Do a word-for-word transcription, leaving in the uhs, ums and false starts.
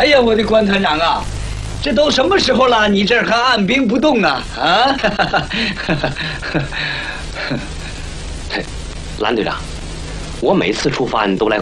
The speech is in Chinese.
哎呀，我的关团长啊，这都什么时候了，你这儿还按兵不动啊？啊！ 蓝队长，我每次出发你都来